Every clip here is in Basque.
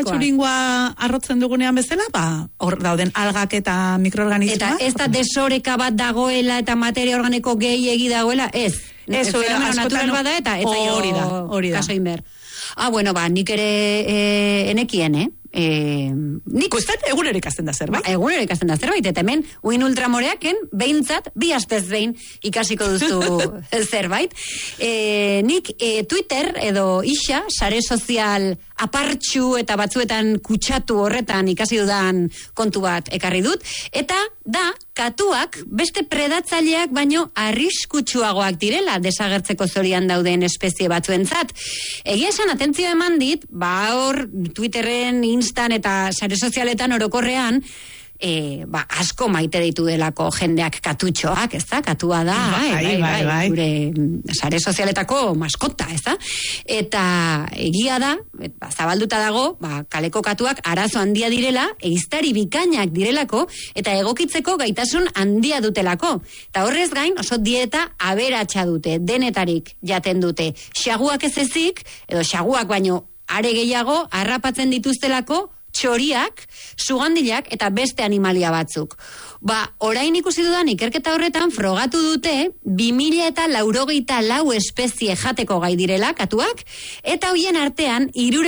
txuringua arrotzen dugunean bezala, hor dauden algak eta mikroorganismoak. Eta ez da desoreka bat dagoela eta materia organiko gehiegi dagoela, ez. Ez, natural bada eta hori da. Kaso inber. Bueno, nik ere enekien, Nik uste egunero ikasten da zerbait. Egunero ikasten da zerbait, eta hemen uin ultramoreaken behintzat, 2 astez behin ikasiko duzu zerbait. Nik Twitter edo isa, sare sozial apartxu eta batzuetan kutsatu horretan ikasi dudan kontu bat ekarri dut, eta da katuak beste predatzaileak baino arriskutsuagoak direla desagertzeko zorian dauden espezie batzuentzat. Egia esan atentzio eman dit, hor Twitterren, Instan eta sare sozialetan orokorrean asko maite ditu delako jendeak katutxoak, ez da? Katua da, bai, gure sare sozialetako maskota, ez da? Eta egia da, zabalduta dago, kaleko katuak arazo handia direla, ehiztari bikainak direlako, eta egokitzeko gaitasun handia dutelako. Eta horrez gain, oso dieta aberatsa dute, denetarik jaten dute. Xaguak ez ezik, edo xaguak baino are gehiago, harrapatzen dituztelako, txoriak, sugandilak eta beste animalia batzuk. Orain ikusi dudan ikerketa horretan frogatu dute 2084 espezie jateko gai direla katuak, eta hoien artean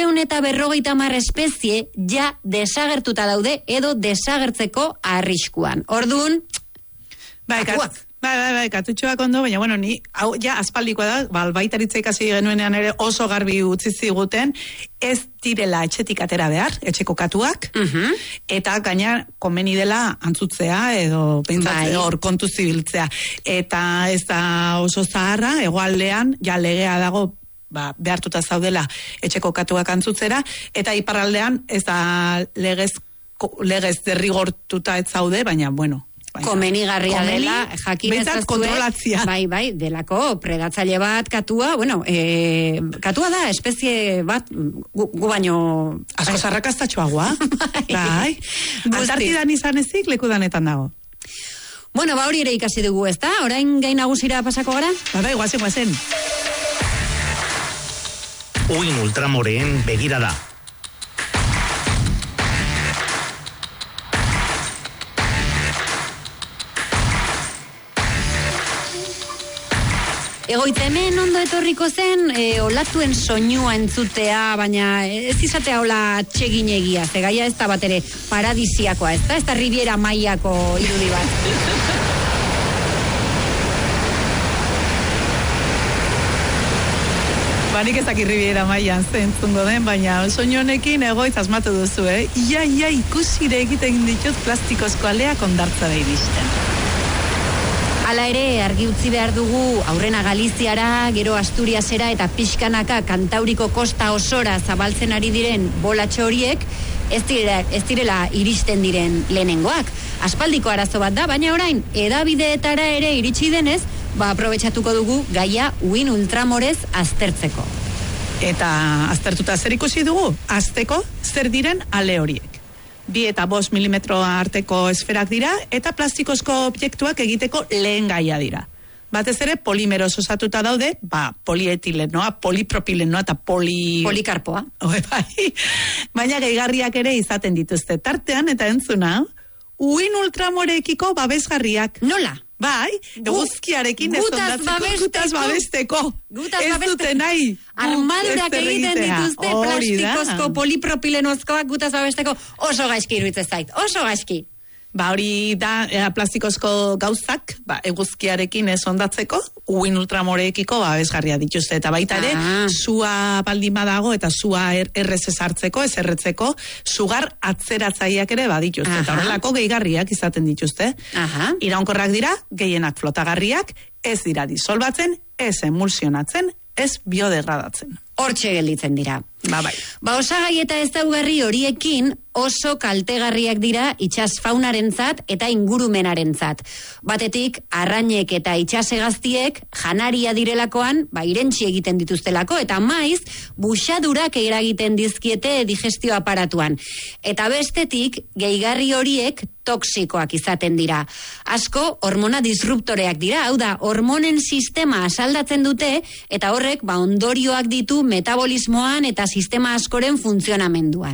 350 espezie ja desagertuta daude edo desagertzeko arriskuan. Orduan, katuak. Bai, katutxoak ondo, baina, ni, hau, ja, aspaldikoa da, albaitaritza ikasi genuenean ere oso garbi utzi ziguten, ez direla etxetik atera behar, etxeko katuak, eta gaina komeni dela antzutzea, edo pentsatzea, hor kontu zibiltzea. Eta ez da oso zaharra, hegoaldean, ja legea dago, behartuta zaudela etxeko katuak antzutzera, eta iparraldean ez da legez derrigortuta ez zaude, baina, komenigarria dela, jakinez kontrolatzia. Bai, delako predatzaile bat katua, katua da, espezie bat, gu baino... Asko zarrakastatxoagoa. Bai. Antartidan izan ezik, lekudanetan dago. Hori ere ikasi dugu, ez da? Orain gain nagusira pasako gara? Bai, guazen. Uin ultramoreen begirada. Egoitza hemen ondo etorriko zen, olatuen soinua entzutea, baina ez izatea hola txeginegia, gaia ez da bat ere paradisiakoa, ez da Riviera Maiako irudi bat. Nik ez dakit Riviera Maian zentzungo den, baina soinu honekin egoitza asmatu duzu, Ia ikusire egiten ditut plastikozko aleak ondartza da iristen. Hala ere, argi utzi behar dugu aurrena Galiziara, gero Asturiasera eta pixkanaka Kantauriko kosta osora zabaltzen ari diren bolatxo horiek ez direla iristen diren lehenengoak. Aspaldiko arazo bat da, baina orain hedabideetara ere iritsi denez, aprobetxatuko dugu gaia uin ultramorez aztertzeko. Eta aztertuta zer ikusi dugu? Azteko zer diren ale horiek. 2 eta 5 milimetro arteko esferak dira, eta plastikozko objektuak egiteko lehen gaia dira. Batez ere, polimeroz osatuta daude, polietilenoa, polipropilenoa eta polikarpoa. Baina gehigarriak ere izaten dituzte tartean, eta entzuna, uin ultramoreekiko babesgarriak. Nola? Bai, eguzkiarekin ez gutaz babesteko. Ez dute nahi. Armadurak egiten dituzte plastikozko polipropilenozkoak gutaz babesteko. Oso gaizki iruditzen zait, oso gaizki. Hori da plastikozko gauzak, eguzkiarekin ez ondatzeko, uin ultramoreekiko babesgarria dituzte. Eta baita ere, sua baldin badago eta sua errez ezartzeko, ez erretzeko, sugar atzeratzaileak ere badituzte. Eta horrelako gehigarriak izaten dituzte. Iraunkorrak dira, gehienak flotagarriak, ez dira disolbatzen, ez emulsionatzen, ez biodegradatzen. Hortxe gelditzen dira. Bai. Osagai eta ezaugarri horiekin oso kaltegarriak dira itsas faunarentzat eta ingurumenarentzat. Batetik, arrainek eta itsasegaztiek janaria direlakoan, irentsi egiten dituztelako, eta maiz, buxadurak eragiten dizkiete digestio aparatuan. Eta bestetik, gehigarri horiek toksikoak izaten dira. Asko, hormona disruptoreak dira, hau da, hormonen sistema asaldatzen dute, eta horrek ondorioak ditu metabolismoan eta sistema askoren funtzionamenduan.